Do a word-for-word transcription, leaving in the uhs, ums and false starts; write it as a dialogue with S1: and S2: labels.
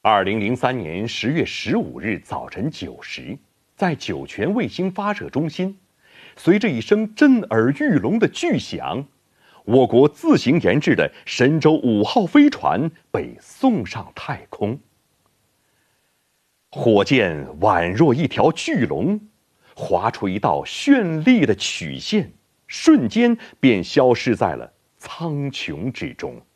S1: 二零零三年十月十五日早晨九时，在酒泉卫星发射中心，随着一声震耳欲聋的巨响，我国自行研制的神舟五号飞船被送上太空。火箭宛若一条巨龙，划出一道绚丽的曲线，瞬间便消失在了苍穹之中。